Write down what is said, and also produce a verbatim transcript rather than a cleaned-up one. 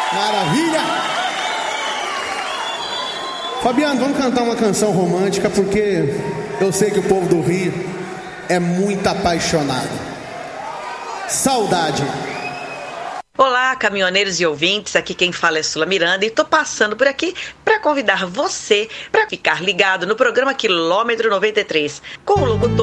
Maravilha! Fabiano, vamos cantar uma canção romântica, porque eu sei que o povo do Rio é muito apaixonado. Saudade. Olá, caminhoneiros e ouvintes, aqui quem fala é Sula Miranda e estou passando por aqui para convidar você para ficar ligado no programa Quilômetro noventa e três com o locutor